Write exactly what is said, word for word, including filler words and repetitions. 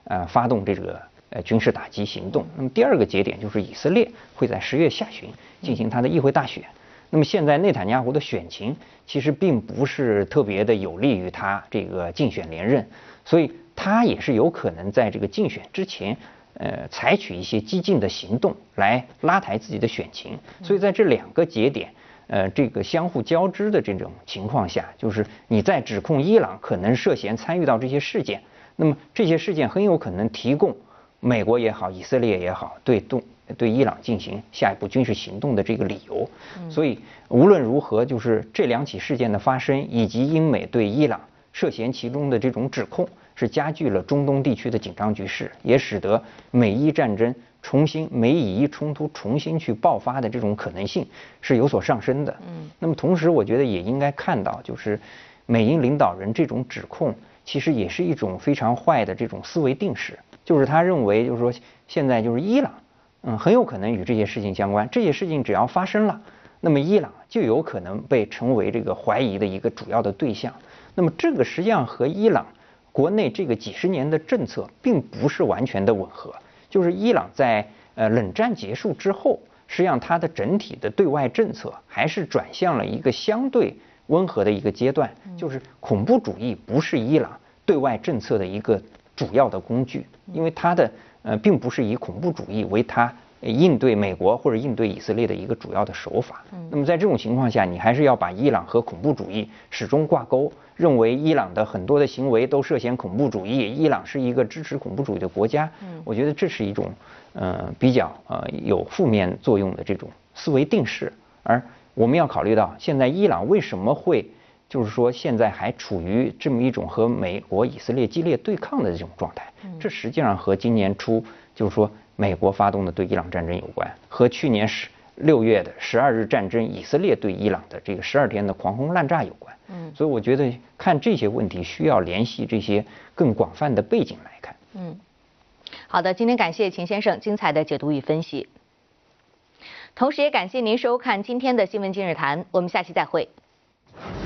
呃发动这个呃军事打击行动。那么第二个节点就是以色列会在十月下旬进行他的议会大选。那么现在内塔尼亚胡的选情其实并不是特别的有利于他这个竞选连任，所以他也是有可能在这个竞选之前，呃，采取一些激进的行动来拉抬自己的选情。所以在这两个节点，呃，这个相互交织的这种情况下，就是你在指控伊朗可能涉嫌参与到这些事件，那么这些事件很有可能提供美国也好，以色列也好，对动对伊朗进行下一步军事行动的这个理由。所以无论如何，就是这两起事件的发生，以及英美对伊朗涉嫌其中的这种指控，是加剧了中东地区的紧张局势，也使得美伊战争重新美以伊冲突重新去爆发的这种可能性是有所上升的。嗯，那么同时我觉得也应该看到，就是美英领导人这种指控，其实也是一种非常坏的这种思维定式，就是他认为就是说现在就是伊朗，嗯，很有可能与这些事情相关，这些事情只要发生了，那么伊朗就有可能被成为这个怀疑的一个主要的对象。那么这个实际上和伊朗国内这个几十年的政策并不是完全的吻合，就是伊朗在呃冷战结束之后，实际上它的整体的对外政策还是转向了一个相对温和的一个阶段，就是恐怖主义不是伊朗对外政策的一个主要的工具，因为它的呃并不是以恐怖主义为它应对美国或者应对以色列的一个主要的手法。那么在这种情况下，你还是要把伊朗和恐怖主义始终挂钩，认为伊朗的很多的行为都涉嫌恐怖主义，伊朗是一个支持恐怖主义的国家。我觉得这是一种呃比较呃有负面作用的这种思维定式。而我们要考虑到，现在伊朗为什么会就是说现在还处于这么一种和美国、以色列激烈对抗的这种状态，这实际上和今年初就是说美国发动的对伊朗战争有关，和去年十六月的十二日战争，以色列对伊朗的这个十二天的狂轰滥炸有关。嗯，所以我觉得看这些问题需要联系这些更广泛的背景来看。 嗯，好的，今天感谢秦先生精彩的解读与分析，同时也感谢您收看今天的新闻今日谈，我们下期再会。